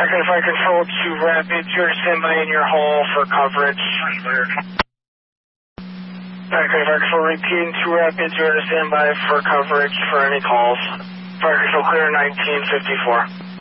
Fire Control to Rapids, you're standby in your hall for coverage. Fire Control repeating to Rapids, you're standby for coverage for any calls. Fire Control clear 1954.